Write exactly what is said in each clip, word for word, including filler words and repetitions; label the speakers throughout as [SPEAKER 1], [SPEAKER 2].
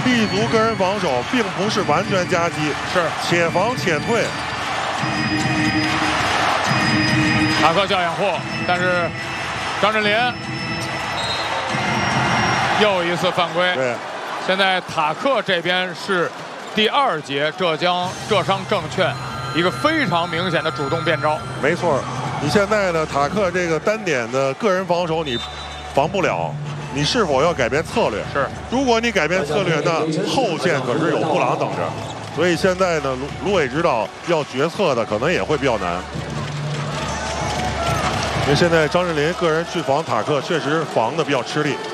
[SPEAKER 1] 立足个人防守，并不是完全夹击，
[SPEAKER 2] 是
[SPEAKER 1] 且防且退。
[SPEAKER 2] 塔克叫掩护，但是张镇麟又一次犯规。
[SPEAKER 1] 对，
[SPEAKER 2] 现在塔克这边是第二节浙江浙商证券一个非常明显的主动变招。
[SPEAKER 1] 没错，你现在呢，塔克这个单点的个人防守你防不了，你是否要改变策略？
[SPEAKER 2] 是，如
[SPEAKER 1] 果你改变策略，那后线可是有布朗等着。所以现在呢，卢卢伟指导要决策的可能也会比较难。因为现在张镇麟个人去防塔克，确实防的比较吃力。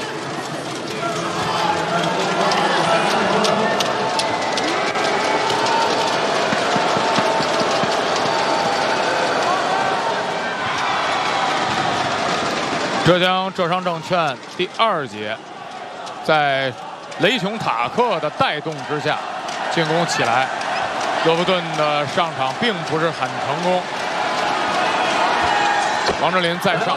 [SPEAKER 2] 浙江浙商证券第二节，在雷琼塔克的带动之下，进攻起来。罗伯顿的上场并不是很成功。王镇麟再上。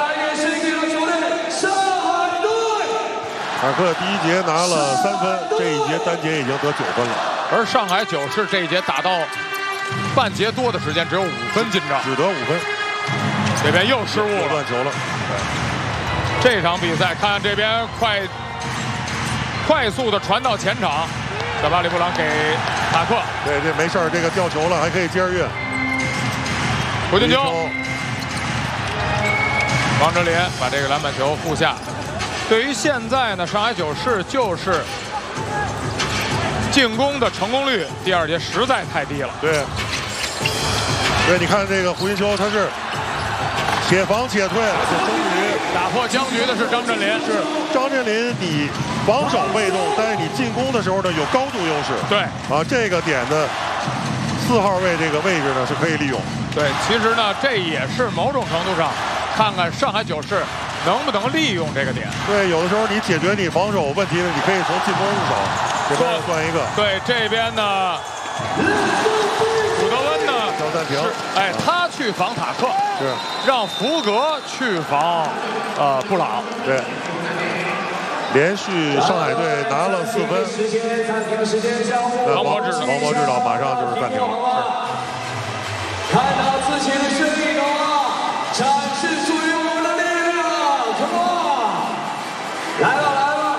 [SPEAKER 1] 塔克第一节拿了三分，这一节单节已经得九分了。
[SPEAKER 2] 而上海九市这一节打到半节多的时间，只有五分进账，
[SPEAKER 1] 只得五分。
[SPEAKER 2] 这边又失误了，
[SPEAKER 1] 断球了。
[SPEAKER 2] 这场比赛看这边快快速的传到前场，小巴里布朗给塔克。
[SPEAKER 1] 对，这没事儿，这个掉球了，还可以接着运。
[SPEAKER 2] 胡金秋。王哲林把这个篮板球护下。对于现在呢，上海九市就是进攻的成功率，第二节实在太低了。
[SPEAKER 1] 对，对，你看这个胡金秋，他是且防且退，终于
[SPEAKER 2] 打破僵局的是张镇麟。
[SPEAKER 1] 是张镇麟，你防守被动，但是你进攻的时候呢有高度优势。
[SPEAKER 2] 对
[SPEAKER 1] 啊，这个点的四号位这个位置呢是可以利用。
[SPEAKER 2] 对，其实呢这也是某种程度上。看看上海九市能不能利用这个点。
[SPEAKER 1] 对，有的时候你解决你防守问题呢，你可以从进攻入手，这边断一个。
[SPEAKER 2] 对，这边呢，古德温呢，
[SPEAKER 1] 叫暂停。
[SPEAKER 2] 哎，他去防塔克，
[SPEAKER 1] 是
[SPEAKER 2] 让福格去防呃布朗。
[SPEAKER 1] 对，连续上海队拿了四分。那王指王博指导马上就是暂停了。
[SPEAKER 3] 看到自己的胜利了。展示属于我们的力量 ，Come on！ 来了来了！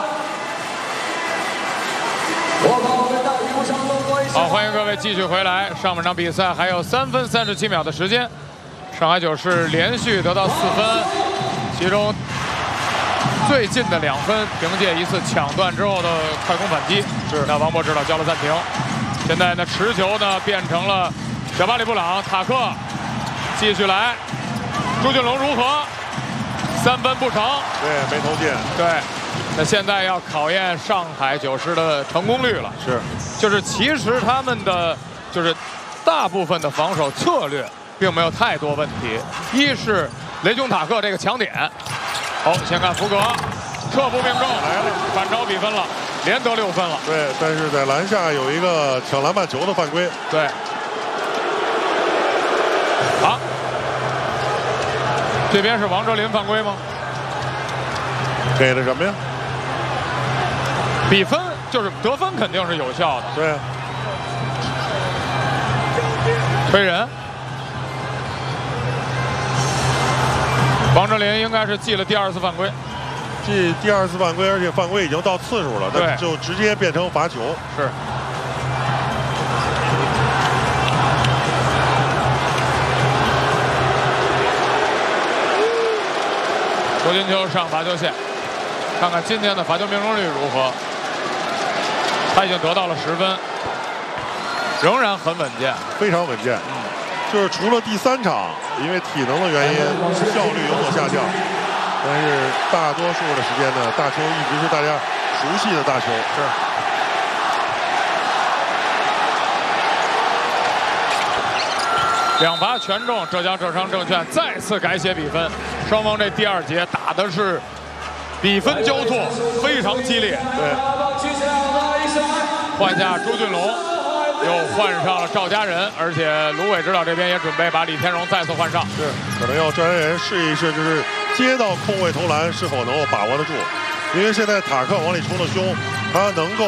[SPEAKER 3] 我把我们到屏幕上动作一下。
[SPEAKER 2] 好，欢迎各位继续回来。上半场比赛还有三分三十七秒的时间，上海九市连续得到四分，其中最近的两分凭借一次抢断之后的快攻反击。是，那王博指导叫了暂停。现在呢，持球呢变成了小巴里布朗、塔克，继续来。朱俊龙如何？三分不成，
[SPEAKER 1] 对，没投进。
[SPEAKER 2] 对，那现在要考验上海九市的成功率了。
[SPEAKER 1] 是，
[SPEAKER 2] 就是其实他们的就是大部分的防守策略并没有太多问题。一是雷琼塔克这个抢点，好，先看福格，撤步命中，来了，反超比分了，连得六分了。
[SPEAKER 1] 对，但是在篮下有一个抢篮板球的犯规。
[SPEAKER 2] 对，好。这边是王哲林犯规吗？
[SPEAKER 1] 给了什么呀？
[SPEAKER 2] 比分就是得分肯定是有效的。
[SPEAKER 1] 对。
[SPEAKER 2] 推人。王哲林应该是记了第二次犯规。
[SPEAKER 1] 记第二次犯规，而且犯规已经到次数了，那就直接变成罚球。
[SPEAKER 2] 是。胡金秋上罚球线，看看今天的罚球命中率如何。他已经得到了十分，仍然很稳健，
[SPEAKER 1] 非常稳健。嗯，就是除了第三场，因为体能的原因，效率有所下降，但是大多数的时间呢，大球一直是大家熟悉的大球。
[SPEAKER 2] 是。两罚全中，浙江浙商证券再次改写比分。双方这第二节打的是比分交错，非常激烈。
[SPEAKER 1] 对，
[SPEAKER 2] 换下朱俊龙，又换上了赵家人，而且卢伟指导这边也准备把李天荣再次换上。
[SPEAKER 1] 是，可能要赵家人试一试，就是接到空位投篮是否能够把握得住，因为现在塔克往里冲的凶，他能够。